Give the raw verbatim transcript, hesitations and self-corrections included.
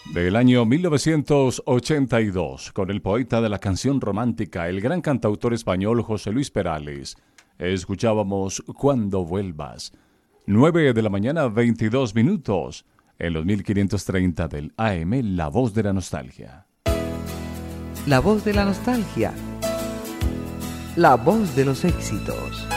Del año mil novecientos ochenta y dos, con el poeta de la canción romántica, el gran cantautor español José Luis Perales, escuchábamos Cuando vuelvas. nueve de la mañana, veintidós minutos, en los mil quinientos treinta del A M, La Voz de la Nostalgia. La Voz de la Nostalgia. La voz de los éxitos.